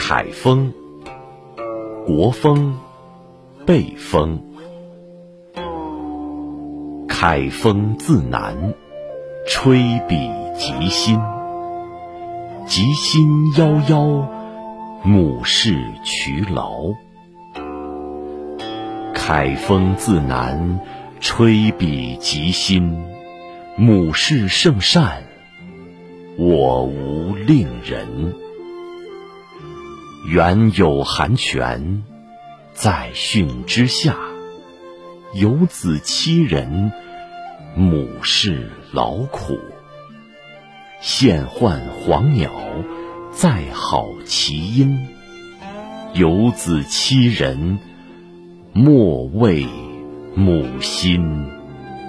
凯风，国风，背风。凯风自南，吹彼极心。极心夭夭，母氏劬劳。凯风自南，吹彼极心。母氏圣善，我无令人。原有寒泉，在汛之下。有子七人，母氏劳苦。现唤黄鸟，在好其音。有子七人，莫为母心。